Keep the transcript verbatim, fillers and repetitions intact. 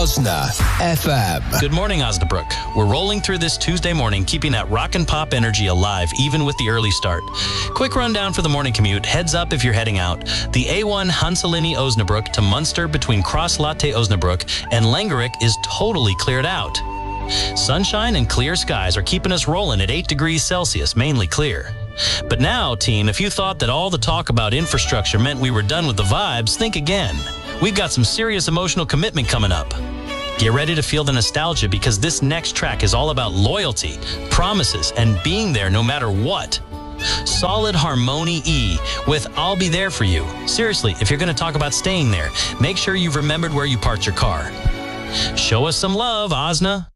Osna F M. Good morning, Osnabrook. We're rolling through this Tuesday morning, keeping that rock and pop energy alive, even with the early start. Quick rundown for the morning commute. Heads up if you're heading out. The A one Hansalini Osnabrook to Munster between Cross Latte Osnabrook and Langerick is totally cleared out. Sunshine and clear skies are keeping us rolling at eight degrees Celsius, mainly clear. But now, team, if you thought that all the talk about infrastructure meant we were done with the vibes, think again. We've got some serious emotional commitment coming up. Get ready to feel the nostalgia because this next track is all about loyalty, promises, and being there no matter what. Solid Harmony E with I'll Be There For You. Seriously, if you're going to talk about staying there, make sure you've remembered where you parked your car. Show us some love, Osna.